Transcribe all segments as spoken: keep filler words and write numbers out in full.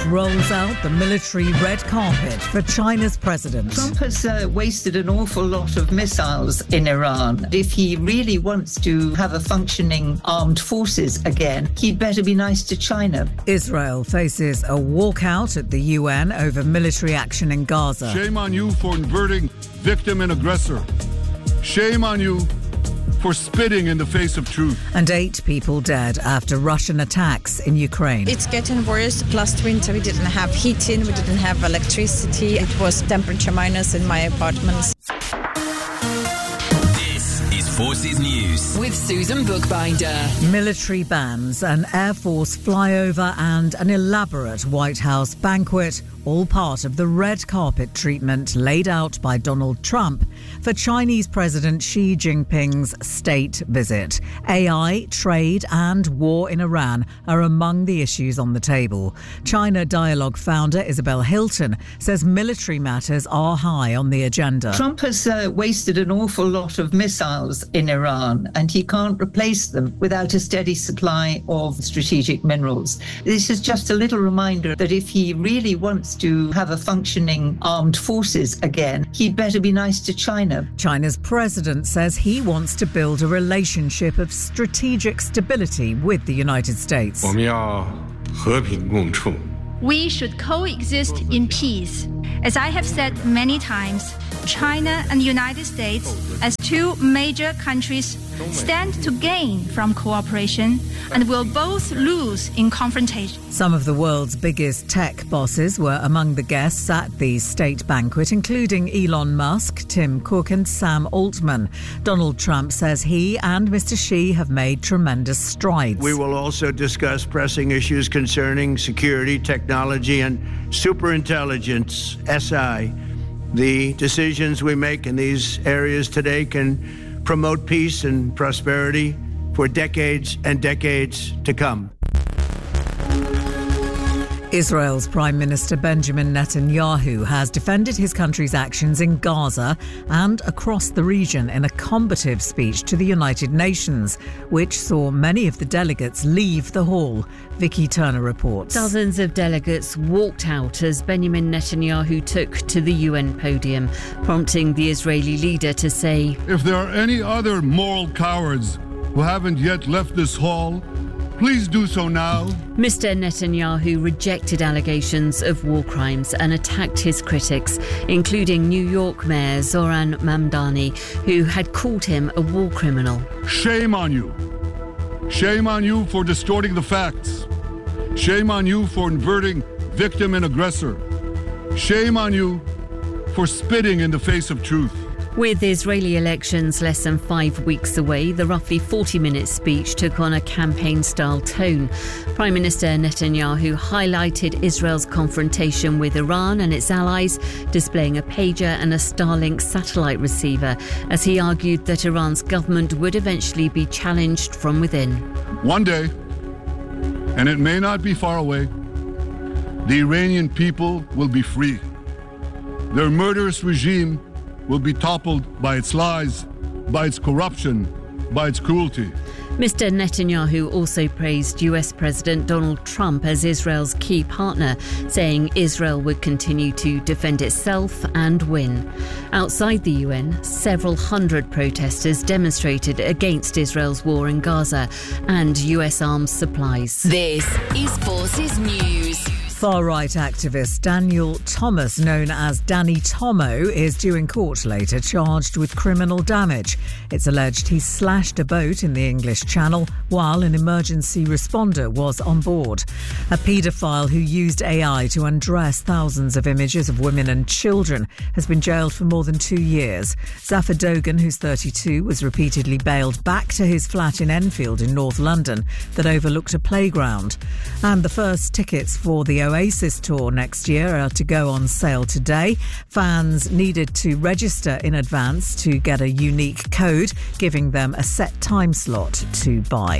rolls out the military red carpet for China's president. Trump has uh, wasted an awful lot of missiles in Iran. If he really wants to have a functioning armed forces again, he'd better be nice to China. Israel faces a walkout at the U N over military action in Gaza. Shame on you for inverting victim and aggressor. Shame on you for spitting in the face of truth. And eight people dead after Russian attacks in Ukraine. It's getting worse. Last winter we didn't have heating, we didn't have electricity. It was temperature minus in my apartments. Forces News with Susan Bookbinder. Military bands, an Air Force flyover and an elaborate White House banquet, all part of the red carpet treatment laid out by Donald Trump for Chinese President Xi Jinping's state visit. A I, trade and war in Iran are among the issues on the table. China Dialogue founder Isabel Hilton says military matters are high on the agenda. Trump has uh, wasted an awful lot of missiles in Iran, and he can't replace them without a steady supply of strategic minerals. This is just a little reminder that if he really wants to have a functioning armed forces again, he'd better be nice to China. China's president says he wants to build a relationship of strategic stability with the United States. We should coexist in peace. As I have said many times, China and the United States, as two major countries, stand to gain from cooperation and will both lose in confrontation. Some of the world's biggest tech bosses were among the guests at the state banquet, including Elon Musk, Tim Cook and Sam Altman. Donald Trump says he and Mister Xi have made tremendous strides. We will also discuss pressing issues concerning security, technology and superintelligence, S I. The decisions we make in these areas today can promote peace and prosperity for decades and decades to come. Israel's Prime Minister Benjamin Netanyahu has defended his country's actions in Gaza and across the region in a combative speech to the United Nations, which saw many of the delegates leave the hall. Vicky Turner reports. Dozens of delegates walked out as Benjamin Netanyahu took to the U N podium, prompting the Israeli leader to say, "If there are any other moral cowards who haven't yet left this hall, please do so now." Mister Netanyahu rejected allegations of war crimes and attacked his critics, including New York Mayor Zoran Mamdani, who had called him a war criminal. Shame on you. Shame on you for distorting the facts. Shame on you for inverting victim and aggressor. Shame on you for spitting in the face of truth. With Israeli elections less than five weeks away, the roughly forty-minute speech took on a campaign-style tone. Prime Minister Netanyahu highlighted Israel's confrontation with Iran and its allies, displaying a pager and a Starlink satellite receiver, as he argued that Iran's government would eventually be challenged from within. One day, and it may not be far away, the Iranian people will be free. Their murderous regime will be toppled by its lies, by its corruption, by its cruelty. Mister Netanyahu also praised U S President Donald Trump as Israel's key partner, saying Israel would continue to defend itself and win. Outside the U N, several hundred protesters demonstrated against Israel's war in Gaza and U S arms supplies. This is Forces News. Far-right activist Daniel Thomas, known as Danny Tomo, is due in court later, charged with criminal damage. It's alleged he slashed a boat in the English Channel while an emergency responder was on board. A paedophile who used A I to undress thousands of images of women and children has been jailed for more than two years. Zafar Dogan, who's thirty-two, was repeatedly bailed back to his flat in Enfield in North London that overlooked a playground. And the first tickets for the Oasis tour next year are to go on sale today. Fans needed to register in advance to get a unique code, giving them a set time slot to buy.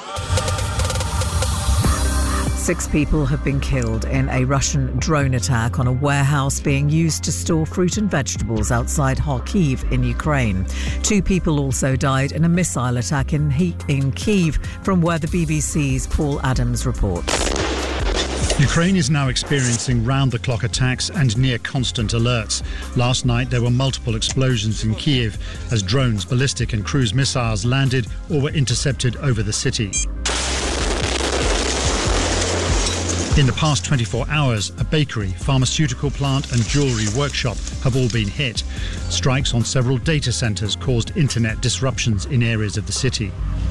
Six people have been killed in a Russian drone attack on a warehouse being used to store fruit and vegetables outside Kharkiv in Ukraine. Two people also died in a missile attack in, he- in Kyiv, from where the B B C's Paul Adams reports. Ukraine is now experiencing round-the-clock attacks and near-constant alerts. Last night there were multiple explosions in Kiev as drones, ballistic and cruise missiles landed or were intercepted over the city. In the past twenty-four hours, a bakery, pharmaceutical plant and jewellery workshop have all been hit. Strikes on several data centres caused internet disruptions in areas of the city.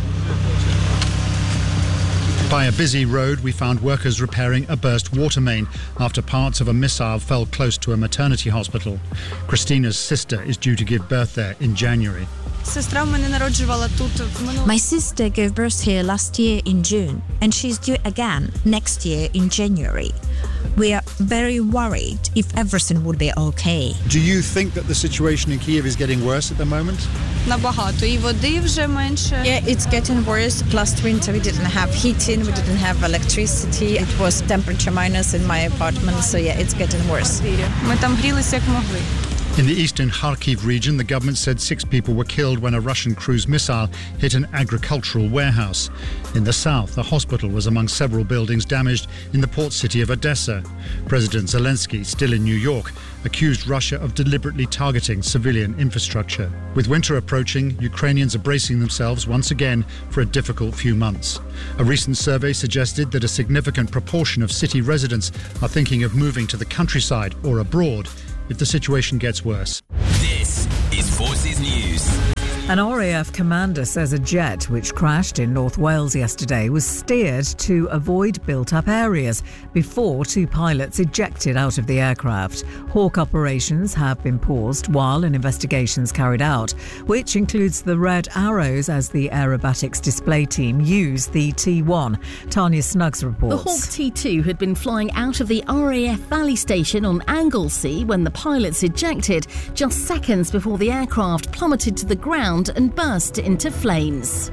By a busy road, we found workers repairing a burst water main after parts of a missile fell close to a maternity hospital. Christina's sister is due to give birth there in January. My sister gave birth here last year in June, and she's due again next year in January. We are very worried if everything would be okay. Do you think that the situation in Kiev is getting worse at the moment? Yeah, it's getting worse. Last winter we didn't have heating, we didn't have electricity. It was temperature minus in my apartment, so yeah, it's getting worse. In the eastern Kharkiv region, the government said six people were killed when a Russian cruise missile hit an agricultural warehouse. In the south, a hospital was among several buildings damaged in the port city of Odessa. President Zelensky, still in New York, accused Russia of deliberately targeting civilian infrastructure. With winter approaching, Ukrainians are bracing themselves once again for a difficult few months. A recent survey suggested that a significant proportion of city residents are thinking of moving to the countryside or abroad if the situation gets worse. This is Forces News. An R A F commander says a jet which crashed in North Wales yesterday was steered to avoid built-up areas before two pilots ejected out of the aircraft. Hawk operations have been paused while an investigation is carried out, which includes the Red Arrows as the aerobatics display team used the T one. Tanya Snuggs reports. The Hawk T two had been flying out of the R A F Valley station on Anglesey when the pilots ejected, just seconds before the aircraft plummeted to the ground and burst into flames.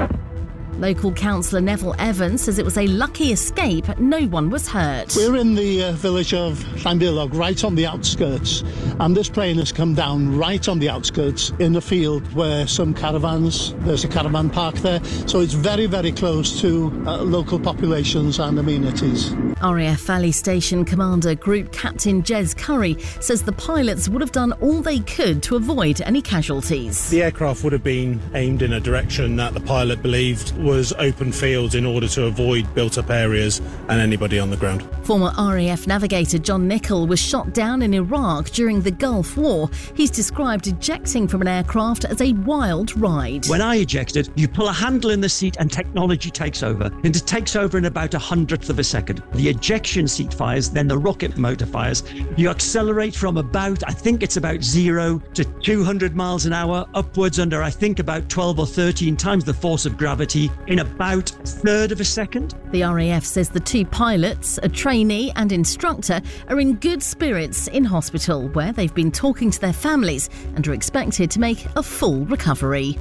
Local councillor Neville Evans says it was a lucky escape. No one was hurt. We're in the uh, village of Llanbilog, right on the outskirts, and this plane has come down right on the outskirts in a field where some caravans, there's a caravan park there, so it's very, very close to uh, local populations and amenities. R A F Valley Station Commander Group Captain Jez Curry says the pilots would have done all they could to avoid any casualties. The aircraft would have been aimed in a direction that the pilot believed was open fields in order to avoid built-up areas and anybody on the ground. Former R A F navigator John Nichol was shot down in Iraq during the Gulf War. He's described ejecting from an aircraft as a wild ride. When I ejected, you pull a handle in the seat and technology takes over. And it takes over in about a hundredth of a second. The ejection seat fires, then the rocket motor fires. You accelerate from about, I think it's about zero to two hundred miles an hour, upwards under, I think, about twelve or thirteen times the force of gravity in about a third of a second. The R A F says the two pilots, a trainee and instructor, are in good spirits in hospital, where they've been talking to their families and are expected to make a full recovery.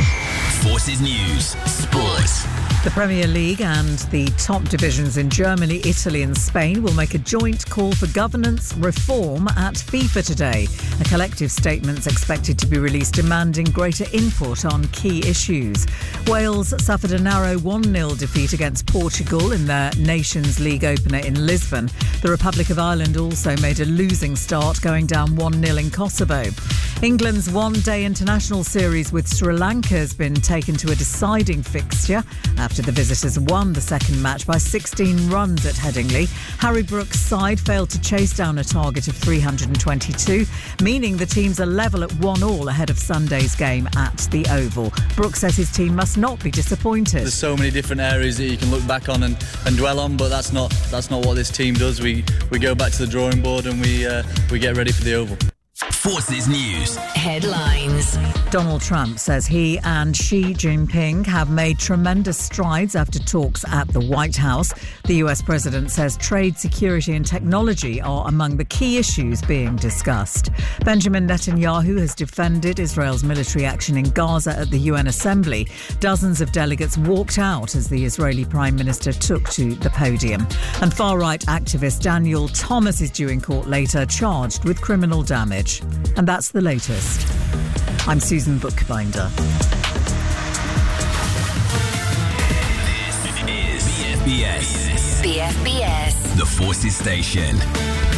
Forces News Sports. The Premier League and the top divisions in Germany, Italy and Spain will make a joint call for governance reform at FIFA today. A collective statement's expected to be released demanding greater input on key issues. Wales suffered a narrow one nil defeat against Portugal in their Nations League opener in Lisbon. The Republic of Ireland also made a losing start, going down one nil in Kosovo. England's one-day international series with Sri Lanka has been taken to a deciding fixture after the visitors won the second match by sixteen runs at Headingley. Harry Brook's side failed to chase down a target of three hundred twenty-two, meaning the teams are level at one all ahead of Sunday's game at the Oval. Brook says his team must not be disappointed. There's so many different areas that you can look back on and, and dwell on, but that's not that's not what this team does. We we go back to the drawing board and we uh, we get ready for the Oval. Forces News headlines. Donald Trump says he and Xi Jinping have made tremendous strides after talks at the White House. The U S president says trade, security and technology are among the key issues being discussed. Benjamin Netanyahu has defended Israel's military action in Gaza at the U N Assembly. Dozens of delegates walked out as the Israeli Prime Minister took to the podium. And far-right activist Daniel Thomas is due in court later, charged with criminal damage. And that's the latest. I'm Susan Bookbinder. This is B F B S. B F B S. The Forces Station.